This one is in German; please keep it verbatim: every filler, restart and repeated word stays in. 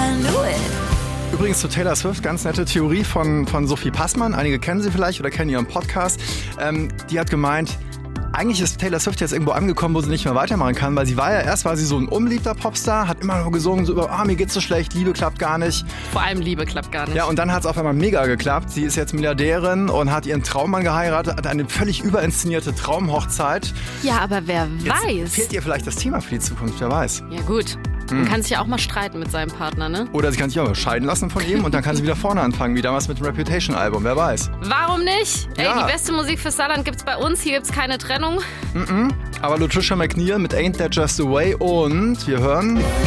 I knew it. Übrigens zu Taylor Swift, ganz nette Theorie von, von Sophie Passmann. Einige kennen sie vielleicht oder kennen ihren Podcast. Ähm, die hat gemeint, eigentlich ist Taylor Swift jetzt irgendwo angekommen, wo sie nicht mehr weitermachen kann, weil sie war ja erst war sie so ein unbeliebter Popstar, hat immer nur gesungen, so über, ah, mir geht's so schlecht, Liebe klappt gar nicht. Vor allem Liebe klappt gar nicht. Ja, und dann hat es auf einmal mega geklappt. Sie ist jetzt Milliardärin und hat ihren Traummann geheiratet, hat eine völlig überinszenierte Traumhochzeit. Ja, aber wer Jetzt weiß. fehlt ihr vielleicht das Thema für die Zukunft, wer weiß. Ja gut, man kann sich ja auch mal streiten mit seinem Partner, ne? Oder sie kann sich auch mal scheiden lassen von ihm und dann kann sie wieder vorne anfangen, wie damals mit dem Reputation-Album, wer weiß. Warum nicht? Ey, Ja. die beste Musik fürs Saarland gibt's bei uns, hier gibt's keine Trennung. Aber Latricia McNeil mit Ain't That Just the Way und wir hören...